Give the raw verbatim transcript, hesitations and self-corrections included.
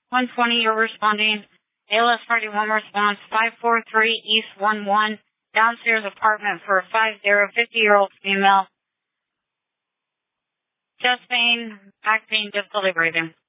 one twenty, you're responding. A L S Party one response, five four three East one one, downstairs apartment for a five zero, fifty-year-old female. Chest pain, back pain, difficulty breathing.